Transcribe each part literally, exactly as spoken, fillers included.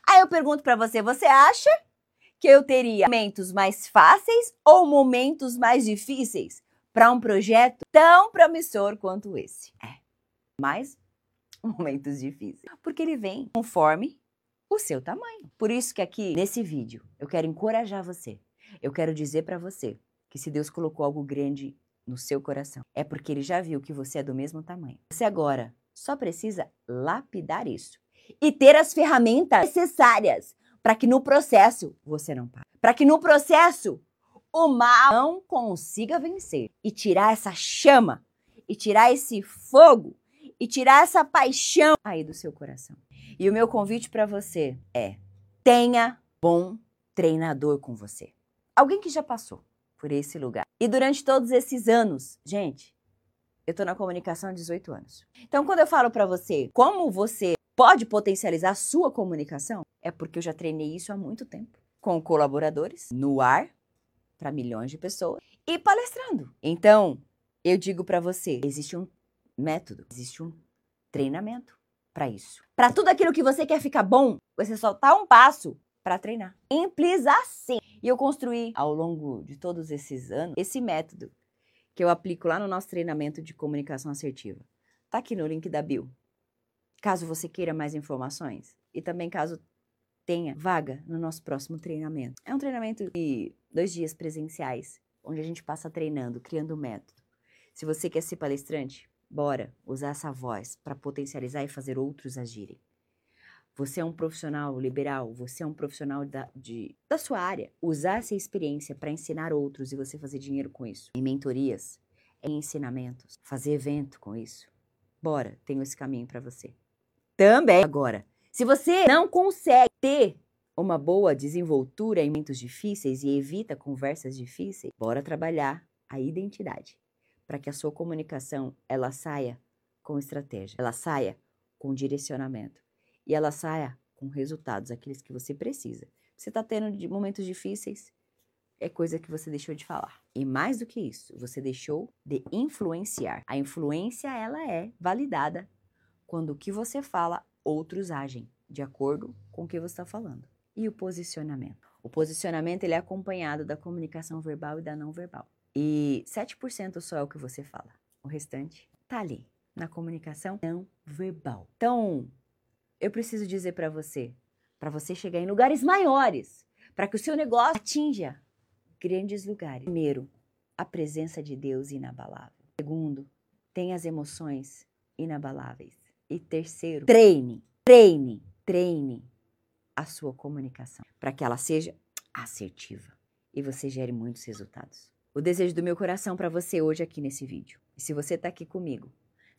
Aí eu pergunto pra você, você acha que eu teria momentos mais fáceis ou momentos mais difíceis para um projeto tão promissor quanto esse? É, mais momentos difíceis, porque ele vem conforme o seu tamanho. Por isso que aqui, nesse vídeo, eu quero encorajar você. Eu quero dizer pra você que se Deus colocou algo grande no seu coração, é porque Ele já viu que você é do mesmo tamanho. Você agora só precisa lapidar isso e ter as ferramentas necessárias para que no processo você não pare. Para que no processo o mal não consiga vencer e tirar essa chama, e tirar esse fogo, e tirar essa paixão aí do seu coração. E o meu convite para você é: tenha bom treinador com você. Alguém que já passou por esse lugar. E durante todos esses anos, gente, eu tô na comunicação há dezoito anos. Então, quando eu falo para você como você pode potencializar a sua comunicação, é porque eu já treinei isso há muito tempo. Com colaboradores, no ar, para milhões de pessoas, e palestrando. Então, eu digo para você, existe um método, existe um treinamento para isso. Para tudo aquilo que você quer ficar bom, você só tá um passo para treinar. Simples assim. E eu construí, ao longo de todos esses anos, esse método que eu aplico lá no nosso treinamento de comunicação assertiva. Tá aqui no link da bio. Caso você queira mais informações e também caso tenha vaga no nosso próximo treinamento. É um treinamento de dois dias presenciais, onde a gente passa treinando, criando um método. Se você quer ser palestrante, bora usar essa voz para potencializar e fazer outros agirem. Você é um profissional liberal, você é um profissional da, de, da sua área. Usar essa experiência para ensinar outros e você fazer dinheiro com isso. Em mentorias, em ensinamentos, fazer evento com isso. Bora, tenho esse caminho para você. Também. Agora, se você não consegue ter uma boa desenvoltura em momentos difíceis e evita conversas difíceis, bora trabalhar a identidade para que a sua comunicação ela saia com estratégia, ela saia com direcionamento e ela saia com resultados, aqueles que você precisa. Você está tendo momentos difíceis, é coisa que você deixou de falar. E mais do que isso, você deixou de influenciar. A influência ela é validada quando o que você fala, outros agem de acordo com o que você está falando. E o posicionamento? O posicionamento ele é acompanhado da comunicação verbal e da não verbal. E sete por cento só é o que você fala. O restante tá ali, na comunicação não verbal. Então, eu preciso dizer para você, para você chegar em lugares maiores, para que o seu negócio atinja grandes lugares. Primeiro, a presença de Deus inabalável. Segundo, tenha as emoções inabaláveis. E terceiro, treine, treine, treine a sua comunicação para que ela seja assertiva e você gere muitos resultados. O desejo do meu coração para você hoje aqui nesse vídeo. E se você está aqui comigo,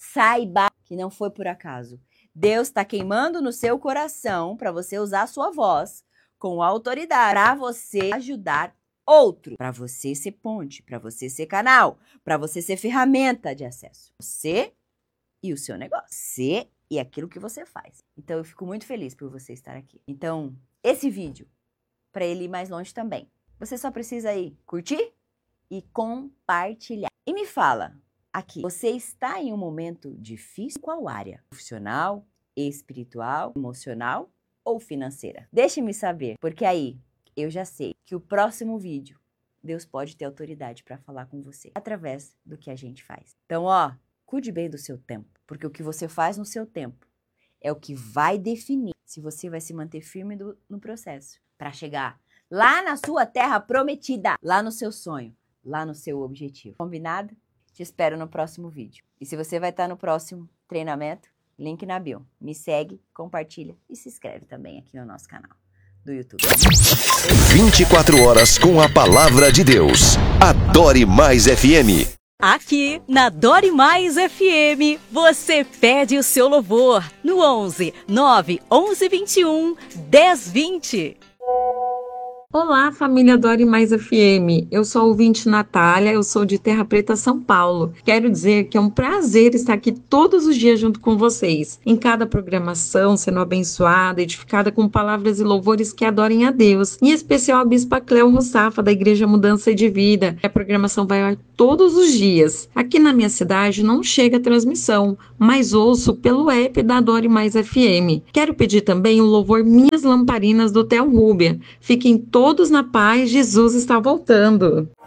saiba que não foi por acaso. Deus está queimando no seu coração para você usar a sua voz com autoridade para você ajudar outro, para você ser ponte, para você ser canal, para você ser ferramenta de acesso. Você e o seu negócio. Você e aquilo que você faz. Então, eu fico muito feliz por você estar aqui. Então, esse vídeo, para ele ir mais longe também, você só precisa ir curtir e compartilhar. E me fala aqui, você está em um momento difícil? Em qual área? Profissional, espiritual, emocional ou financeira? Deixe-me saber, porque aí eu já sei que o próximo vídeo, Deus pode ter autoridade para falar com você através do que a gente faz. Então, ó, cuide bem do seu tempo, porque o que você faz no seu tempo é o que vai definir se você vai se manter firme do, no processo para chegar lá na sua terra prometida, lá no seu sonho, lá no seu objetivo. Combinado? Te espero no próximo vídeo. E se você vai estar no próximo treinamento, link na bio. Me segue, compartilha e se inscreve também aqui no nosso canal do YouTube. vinte e quatro horas com a palavra de Deus. Adore Mais F M. Aqui na Adore Mais F M, você pede o seu louvor no onze, nove, onze, vinte e um, dez, vinte. Olá, família Adore Mais F M. Eu sou a ouvinte Natália, eu sou de Terra Preta, São Paulo. Quero dizer que é um prazer estar aqui todos os dias junto com vocês, em cada programação, sendo abençoada, edificada com palavras e louvores que adorem a Deus. Em especial a Bispa Cleo Russafa, da Igreja Mudança de Vida. A programação vai ao ar todos os dias. Aqui na minha cidade não chega a transmissão, mas ouço pelo app da Adore Mais F M. Quero pedir também o louvor Minhas Lamparinas do Theo Rubia. Fiquem todos na paz, Jesus está voltando.